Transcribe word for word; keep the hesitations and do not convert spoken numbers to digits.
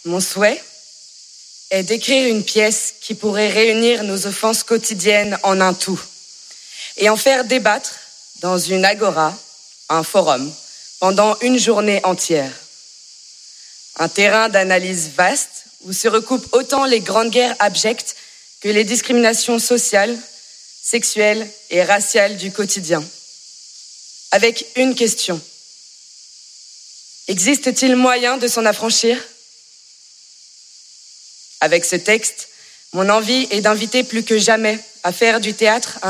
Mon souhait est d'écrire une pièce qui pourrait réunir nos offenses quotidiennes en un tout et en faire débattre dans une agora, un forum, pendant une journée entière. Un terrain d'analyse vaste où se recoupent autant les grandes guerres abjectes que les discriminations sociales, sexuelles et raciales du quotidien. Avec une question. Existe-t-il moyen de s'en affranchir ? Avec ce texte, mon envie est d'inviter plus que jamais à faire du théâtre un